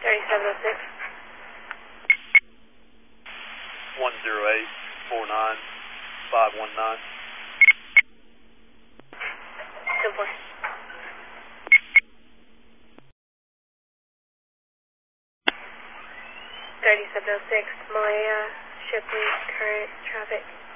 3706. 108-49-519. 10-4. 3706, Malaya, Shipley, current traffic.